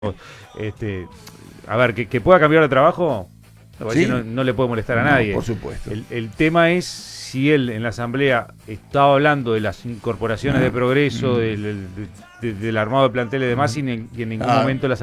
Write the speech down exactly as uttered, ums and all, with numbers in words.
Este, a ver, que, que pueda cambiar de trabajo, ¿Sí? no, no le puede molestar a No, nadie. por supuesto. El, el tema es si él en la asamblea estaba hablando de las incorporaciones Ah, de progreso, mm. del, del, del armado de planteles y demás, y en, y en ningún Ah, momento la